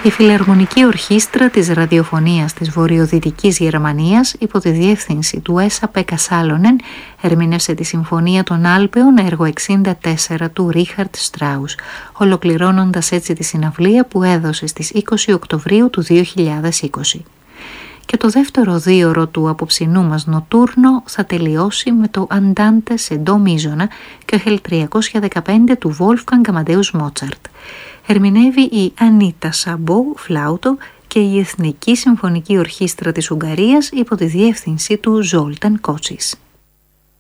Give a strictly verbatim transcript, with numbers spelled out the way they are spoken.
Η Φιλαρμονική Ορχήστρα της Ραδιοφωνίας της Βορειοδυτικής Γερμανίας υπό τη διεύθυνση του Έσα Πέκα Σάλονεν ερμήνευσε τη Συμφωνία των Άλπαιων έργο εξήντα τέσσερα του Ρίχαρτ Στράους, ολοκληρώνοντας έτσι τη συναυλία που έδωσε στις είκοσι Οκτωβρίου του δύο χιλιάδες είκοσι. Και το δεύτερο δίωρο του απόψινού μας νοτούρνο θα τελειώσει με το Αντάντε σε ντο μίζωνα και ο τριακόσια δεκαπέντε του Wolfgang Amadeus Mozart. Ερμηνεύει η Ανίτα Σαμπό φλάουτο και η Εθνική Συμφωνική Ορχήστρα της Ουγγαρίας υπό τη διεύθυνση του Ζόλταν Κότσις.